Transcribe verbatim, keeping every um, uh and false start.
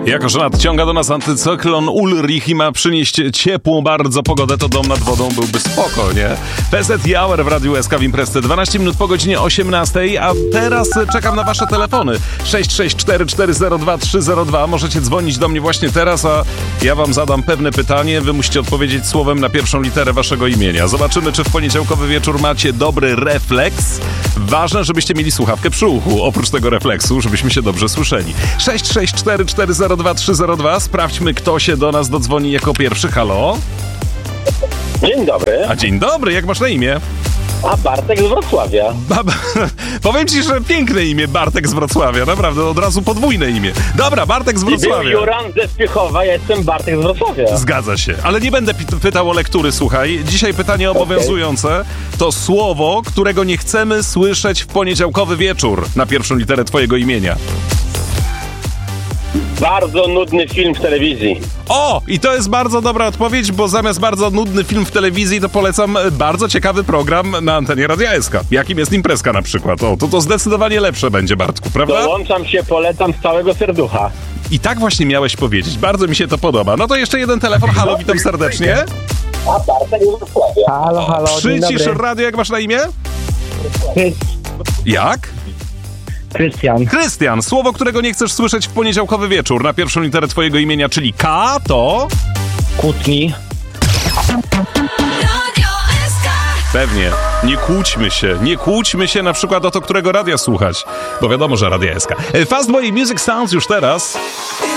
Jako że nadciąga do nas antycyklon Ulrich i ma przynieść ciepłą bardzo pogodę, to dom nad wodą byłby spoko, nie? P Z Hour w Radiu S K w Imprezce, dwanaście minut po godzinie osiemnastej, a teraz czekam na wasze telefony. sześć sześć cztery cztery zero dwa trzy zero dwa. Możecie dzwonić do mnie właśnie teraz, a ja wam zadam pewne pytanie. Wy musicie odpowiedzieć słowem na pierwszą literę waszego imienia. Zobaczymy, czy w poniedziałkowy wieczór macie dobry refleks. Ważne, żebyście mieli słuchawkę przy uchu, oprócz tego refleksu, żebyśmy się dobrze słyszeli. sześć sześć cztery cztery zero dwa trzy zero dwa. Sprawdźmy, kto się do nas dodzwoni jako pierwszy. Halo? Dzień dobry. A dzień dobry, jak masz na imię? A Bartek z Wrocławia. Ba- Powiem ci, że piękne imię, Bartek z Wrocławia. Naprawdę, od razu podwójne imię. Dobra, Bartek z I był Wrocławia. Juran ze Spiechowa, ja jestem Bartek z Wrocławia. Zgadza się, ale nie będę pi- pytał o lektury, słuchaj. Dzisiaj pytanie obowiązujące to słowo, którego nie chcemy słyszeć w poniedziałkowy wieczór na pierwszą literę twojego imienia. Bardzo nudny film w telewizji. O! I to jest bardzo dobra odpowiedź, bo zamiast bardzo nudny film w telewizji, to polecam bardzo ciekawy program na antenie Radia S K. Jakim jest Imprezka na przykład. O, to to zdecydowanie lepsze będzie, Bartku, prawda? Dołączam się, polecam z całego serducha. I tak właśnie miałeś powiedzieć. Bardzo mi się to podoba. No to jeszcze jeden telefon. Halo, witam serdecznie. A Bartek z Wrocławia. Halo, halo, dzień Przycisz dobry. radio, jak masz na imię? Krys- Jak? Krystian. Krystian, słowo, którego nie chcesz słyszeć w poniedziałkowy wieczór na pierwszą literę twojego imienia, czyli K, to... Kłótni. Pewnie. Nie kłóćmy się. Nie kłóćmy się na przykład o to, którego radia słuchać. Bo wiadomo, że Radia S K. Fastboy Music Sounds już teraz.